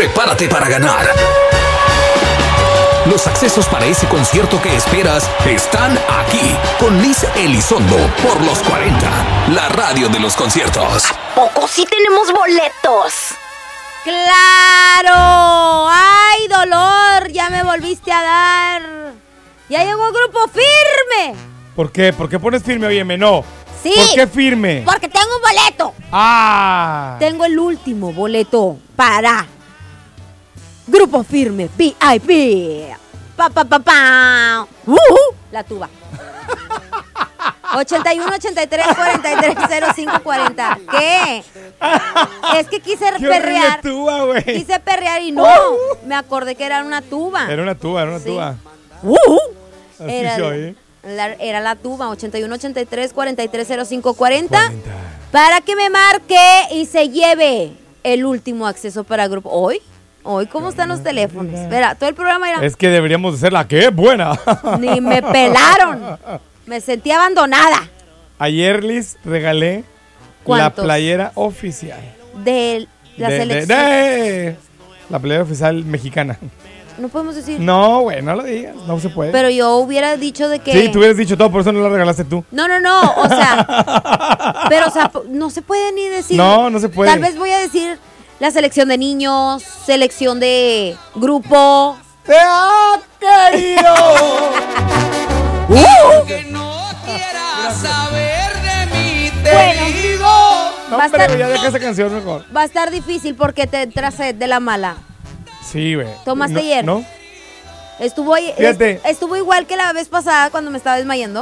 prepárate para ganar. Los accesos para ese concierto que esperas están aquí, con Liz Elizondo por los 40, la radio de los conciertos. ¿A poco sí tenemos boletos? ¡Claro! ¡Ay, dolor! Ya me volviste a dar. Ya llegó Grupo Firme. ¿Por qué? ¿Por qué pones firme? Óyeme, no. Sí. ¿Por qué firme? Porque tengo un boleto. ¡Ah! Tengo el último boleto para Grupo Firme VIP. La tuba. 81 83 43 05 40. ¿Qué? Es que quise perrear. Tuba, güey. Quise perrear y no. Me acordé que era una tuba. Era una tuba. Sí. Así Era, se oye. era la tuba. 81 83 43 05 40. Para que me marque y se lleve el último acceso para grupo. Hoy, ¿cómo están los teléfonos? Espera, todo el programa era. Es que deberíamos de ser la que es buena. Ni me pelaron. Me sentí abandonada. Ayer, Liz, regalé ¿Cuántos? la playera oficial. De la selección. La playera oficial mexicana. No podemos decir. No, güey, no lo digas. No se puede. Pero yo hubiera dicho de que. Sí, tú hubieras dicho todo, por eso no la regalaste tú. No. O sea. Pero, o sea, no se puede ni decir. No se puede. Tal vez voy a decir la selección de niños, selección de grupo. ¡Te ha querido! Que no quieras saber de mí, te Bueno. digo. No, Va a hombre, estar- ya deja esa canción mejor. Va a estar difícil porque te entras de la mala. Sí, güey. ¿Tomaste No, ayer? ¿No? Estuvo Fíjate. estuvo igual que la vez pasada cuando me estaba desmayando.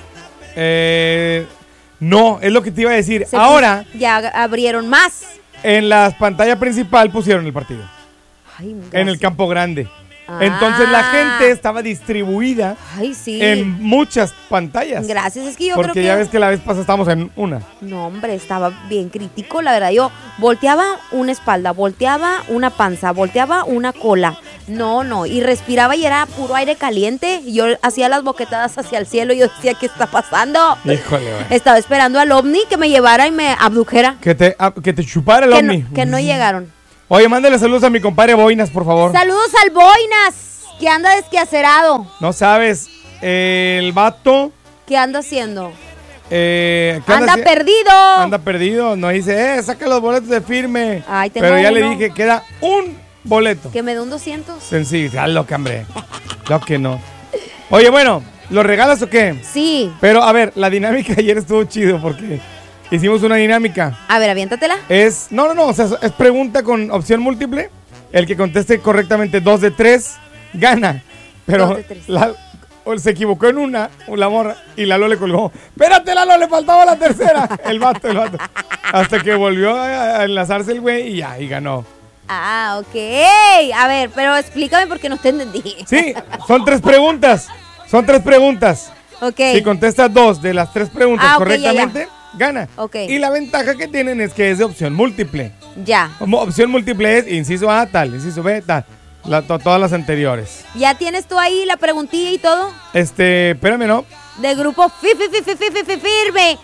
No, es lo que te iba a decir. Se Ahora, ya abrieron más. en la pantalla principal pusieron el partido. Ay, En el gracias. campo grande. Ah. Entonces la gente estaba distribuida Ay, sí. en muchas pantallas. Gracias, es que yo Porque creo que. ya ves que la vez pasada estábamos en una. No, hombre, estaba bien crítico, la verdad. Yo volteaba una espalda, volteaba una panza, volteaba una cola. No, y respiraba y era puro aire caliente. Y yo hacía las boquetadas hacia el cielo y yo decía, ¿qué está pasando? Híjole, güey. Estaba esperando al ovni que me llevara y me abdujera. Que te chupara el Que ovni. no, que no llegaron. Oye, mándale saludos a mi compadre Boinas, por favor. Saludos al Boinas, que anda desquacerado. No sabes, el vato... ¿Qué anda haciendo? ¿qué Anda haci- perdido. Anda perdido. No dice, saca los boletos de firme. Ay, tengo Pero ya le uno. dije, queda un boleto. Que me dé un 200. Sencillo. Ah, lo que, hombre. Lo que no. Oye, bueno, ¿lo regalas o qué? Sí. Pero, a ver, la dinámica ayer estuvo chido porque hicimos una dinámica. A ver, aviéntatela. No, o sea, es pregunta con opción múltiple. El que conteste correctamente 2 de 3 gana. Pero 2 de 3. se equivocó en una, la morra, y Lalo le colgó. Espérate, Lalo, le faltaba la tercera. El vato. Hasta que volvió a enlazarse el güey y ya, y ganó. Ah, ok. A ver, pero explícame porque no te entendí. Sí, son 3 preguntas. Ok. Si contestas 2 de las 3 preguntas Ah, ok, correctamente, gana. Ok. Y la ventaja que tienen es que es de opción múltiple. Ya. Como opción múltiple es inciso A, tal, inciso B, tal. Todas las anteriores. ¿Ya tienes tú ahí la preguntilla y todo? Espérame, ¿no? De grupo firme.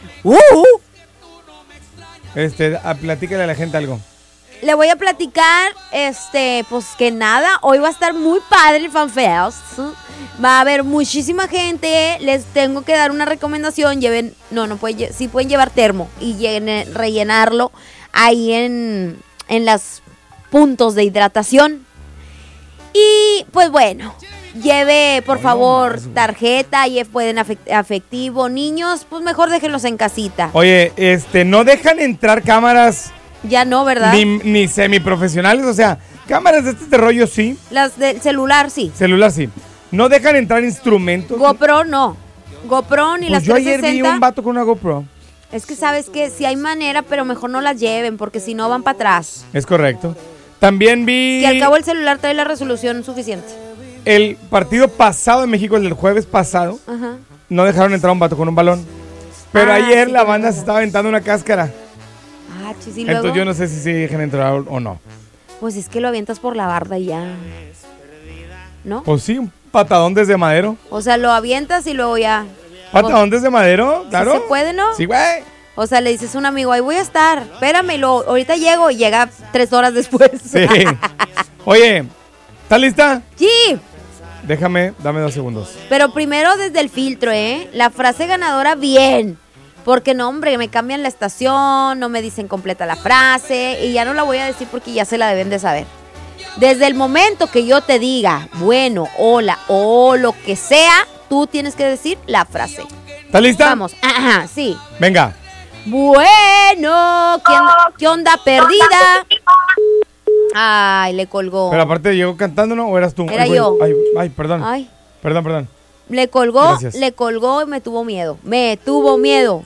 Platícale a la gente algo. Le voy a platicar, pues que nada, hoy va a estar muy padre el FanFest. Va a haber muchísima gente. Les tengo que dar una recomendación. Sí pueden llevar termo y rellenarlo ahí en los puntos de hidratación. Y pues bueno, lleve por favor tarjeta y pueden afectivo. Niños, pues mejor déjenlos en casita. Oye, no dejan entrar cámaras Ya no, ¿verdad? ni semiprofesionales, o sea, cámaras de este rollo sí, Las del celular, sí. celular sí. No dejan entrar instrumentos. GoPro no. GoPro ni Pues las yo ayer vi 360. un vato con una GoPro. Es que sabes que sí hay manera, pero mejor no las lleven porque si no van para atrás. Es correcto. También vi Que al cabo el celular trae la resolución suficiente. el partido pasado en México, el del jueves pasado. Ajá. No dejaron entrar a un vato con un balón. Pero Ah, ayer sí, la tienes banda razón. se estaba aventando una cáscara. Ah, chis, y luego, Entonces yo no sé si dejan entrar o no. pues es que lo avientas por la barda y ya. ¿No? Pues sí, un patadón desde Madero. O sea, lo avientas y luego ya. ¿Patadón desde Madero? Claro. ¿Se puede, no? Sí, güey. O sea, le dices a un amigo, ahí voy a estar, espérame, ahorita llego y llega 3 horas después. Sí. Oye, ¿estás lista? Sí. Dame 2 segundos. Pero primero desde el filtro, La frase ganadora, bien. Porque no, hombre, me cambian la estación, no me dicen completa la frase y ya no la voy a decir porque ya se la deben de saber. Desde el momento que yo te diga, bueno, hola, o lo que sea, tú tienes que decir la frase. ¿Estás lista? Vamos, ajá, sí. Venga. Bueno, ¿qué onda perdida? Ay, le colgó. Pero aparte, ¿llegó cantando, no? ¿O eras tú? Era Ay, güey. yo. Ay, perdón. Ay. Perdón. Le colgó, Gracias. y me tuvo miedo. Me tuvo miedo.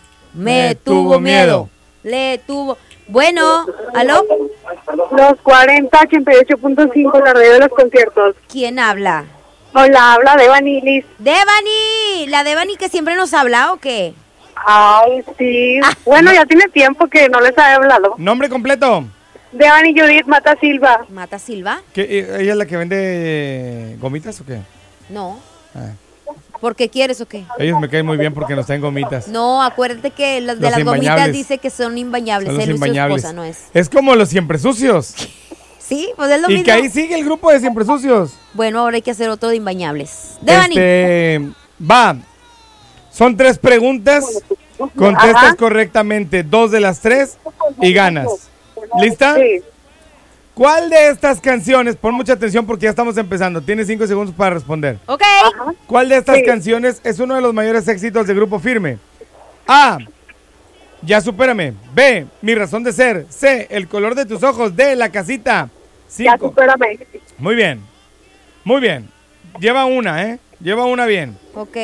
Bueno, ¿aló? Los 40, 88.5, la radio de los conciertos. ¿Quién habla? Hola, habla Devani Liz. ¡Devani! ¿La Devani que siempre nos habla o qué? Ay, sí. Bueno, ya tiene tiempo que no les he hablado. ¿Nombre completo? Devani Judith Mata Silva. ¿Mata Silva? ¿Ella es la que vende gomitas o qué? No. Ah. ¿Por qué quieres o qué? Ellos me caen muy bien porque nos traen gomitas. No, acuérdate que las de Los las gomitas imbañables. dice que son imbañables. Son los Él y su imbañables. esposa, no es. Es como los siempre sucios. Sí, pues es lo Y mismo. que ahí sigue el grupo de siempre sucios. Bueno, ahora hay que hacer otro de imbañables. Devani. Va. Son 3 preguntas. Contestas Ajá. correctamente 2 de las 3 y ganas. ¿Lista? Sí. ¿Cuál de estas canciones, pon mucha atención porque ya estamos empezando, tienes 5 segundos para responder. Ok. Ajá. ¿Cuál de estas Sí. canciones es uno de los mayores éxitos de Grupo Firme? A. Ya supérame. B. Mi razón de ser. C. El color de tus ojos. D. La casita. Ya 5. supérame. Muy bien. Muy bien. Lleva una, Lleva una bien. Ok.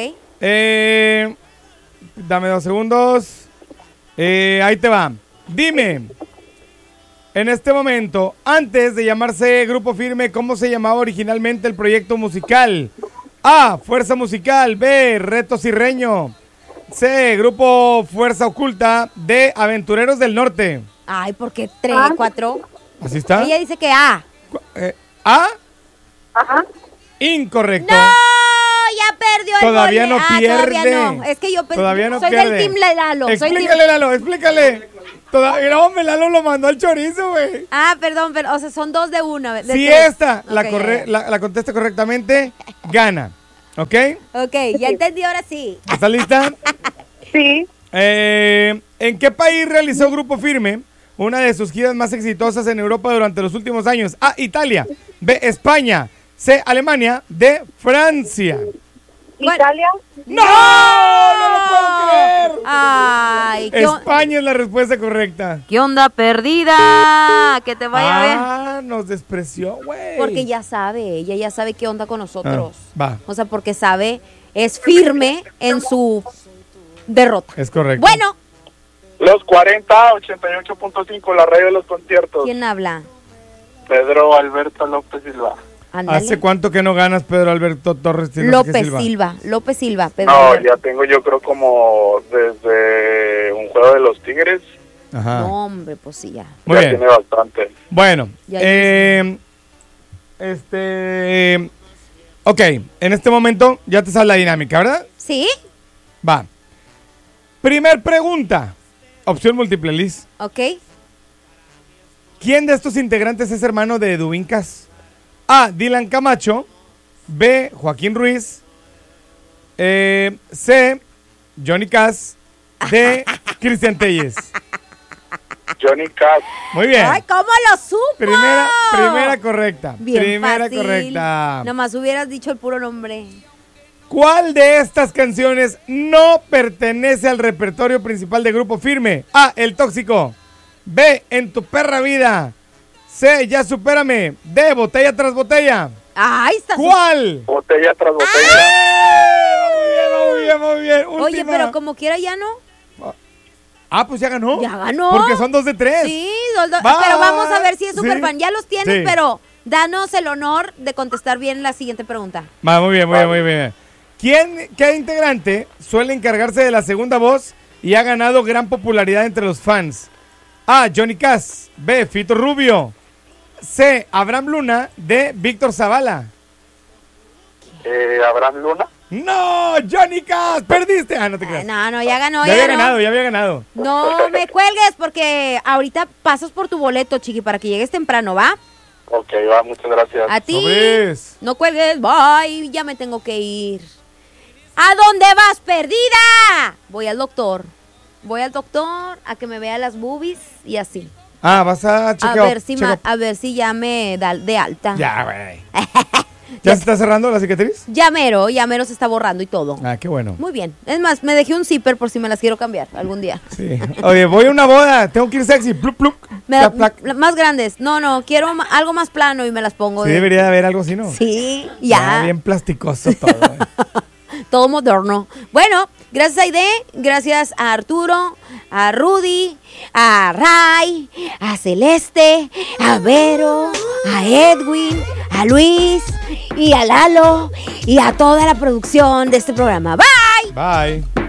Dame 2 segundos. Ahí te va. Dime, en este momento, antes de llamarse Grupo Firme, ¿cómo se llamaba originalmente el proyecto musical? A. Fuerza Musical. B. Reto Cirreño. C. Grupo Fuerza Oculta. D. Aventureros del Norte. Ay, ¿por qué 3, 4? ¿Así está? Ella dice que A. A. Ajá. Incorrecto. ¡No! Ya perdió el Todavía no boleto. pierde. Todavía no. Es que yo Todavía no soy pierde. del team Lalo. Explícale, Lalo, explícale. Todavía, hombre, Lalo lo mandó al chorizo, güey. Ah, perdón, pero, o sea, son 2 de 1. Si esta la contesta correctamente, gana. ¿Ok? Ok, ya entendí, ahora sí. ¿Estás lista? Sí. ¿En qué país realizó Grupo Firme una de sus giras más exitosas en Europa durante los últimos años? A. Italia. B. España. C. Alemania. D. Francia. ¿Cuál? Italia. ¡No! ¡No lo puedo creer! Ay, España es la respuesta correcta. ¿Qué onda perdida? Que te vaya bien. Ah, nos despreció, güey. Porque ya sabe, ella ya sabe qué onda con nosotros. Va, O sea, porque sabe, es firme en su derrota. es correcto. Bueno, Los 40, 88.5, la radio de los conciertos. ¿quién habla? Pedro Alberto López Silva. Ándale. ¿Hace cuánto que no ganas, Pedro Alberto Torres? López Silva, Pedro No, Alberto. ya tengo yo creo como desde un juego de los Tigres. Ajá. No, hombre, pues sí, ya. Muy ya bien. tiene bastante. Bueno, Ya ok, en este momento ya te sale la dinámica, ¿verdad? ¿Sí? Va. Primer pregunta. Opción múltiple, Liz. Ok. ¿Quién de estos integrantes es hermano de Edwin Cass? A. Dylan Camacho. B. Joaquín Ruiz. C. Johnny Cass. D. Cristian Telles. Johnny Cash. Muy bien. Ay, ¿cómo lo supo? Primera correcta. Bien Primera fácil. correcta. Nomás hubieras dicho el puro nombre. ¿Cuál de estas canciones no pertenece al repertorio principal de Grupo Firme? A. El Tóxico. B. En tu perra vida. C. Ya supérame. D. Botella tras botella. Ay, está ¿Cuál? Botella tras botella. Muy bien. Oye, Última. pero como quiera ya no. Ah, pues ya ganó. Ya ganó. Porque son 2 de 3. Sí, Va. pero vamos a ver si es Sí. superfan. Ya los tienes, Sí. pero danos el honor de contestar bien la siguiente pregunta. Va, muy bien. ¿Qué integrante suele encargarse de la segunda voz y ha ganado gran popularidad entre los fans? A. Johnny Cass. B. Fito Rubio. C. Abraham Luna. D. Víctor Zavala. Abraham Luna. ¡No! ¡Johnny Cass! ¡Perdiste! Ah, no te creas. No, ya ganó, ya ya había ganó. ganado, ya había ganado. No me cuelgues porque ahorita pasas por tu boleto, chiqui, para que llegues temprano, ¿va? Ok, va, muchas gracias. A ti. Sobres. No cuelgues. Bye. Ya me tengo que ir. ¿A dónde vas, perdida? Voy al doctor a que me vea las boobies y así. Ah, vas a chequear. A ver si ya me da de alta. Ya, güey. ¿Ya se está cerrando la cicatriz? Ya mero se está borrando y todo. Ah, qué bueno. Muy bien. Es más, me dejé un zipper por si me las quiero cambiar algún día. Sí. Oye, voy a una boda. Tengo que ir sexy. Plup, plup. Plac, plac. Más grandes. No, quiero algo más plano y me las pongo. Sí, debería de haber algo así, ¿no? Sí, ya. Bien plasticoso todo. Todo moderno. Bueno, gracias a Aide, gracias a Arturo, a Rudy, a Ray, a Celeste, a Vero, a Edwin, a Luis y a Lalo y a toda la producción de este programa. Bye. Bye.